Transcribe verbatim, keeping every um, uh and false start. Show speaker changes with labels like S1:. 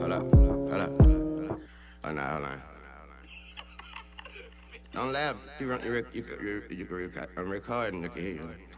S1: Hold up, hold up. Oh, nah, hold on. Don't laugh. You, run, you, rec- you, you, you, you can record. I'm recording. Look at here.